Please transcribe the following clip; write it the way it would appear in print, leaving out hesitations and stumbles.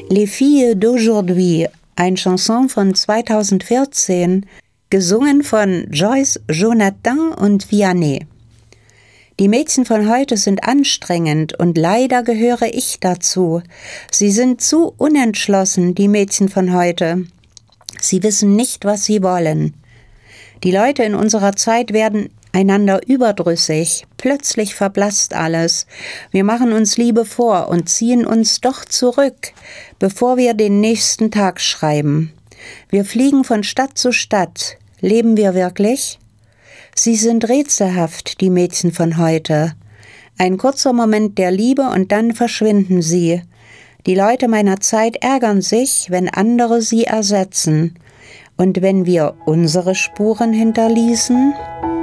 Les filles d'aujourd'hui, eine Chanson von 2014, gesungen von Joyce, Jonathan und Vianney. Die Mädchen von heute sind anstrengend und leider gehöre ich dazu. Sie sind zu unentschlossen, die Mädchen von heute. Sie wissen nicht, was sie wollen. Die Leute in unserer Zeit werden einander überdrüssig. Plötzlich verblasst alles. Wir machen uns Liebe vor und ziehen uns doch zurück, bevor wir den nächsten Tag schreiben. Wir fliegen von Stadt zu Stadt. Leben wir wirklich? Sie sind rätselhaft, die Mädchen von heute. Ein kurzer Moment der Liebe und dann verschwinden sie. Die Leute meiner Zeit ärgern sich, wenn andere sie ersetzen. Und wenn wir unsere Spuren hinterließen?